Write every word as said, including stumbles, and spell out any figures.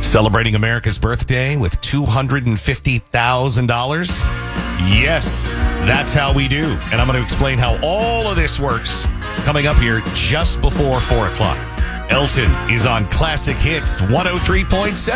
Celebrating America's birthday with two hundred fifty thousand dollars? Yes, that's how we do. And I'm going to explain how all of this works coming up here just before four o'clock. Elton is on Classic Hits one oh three point seven.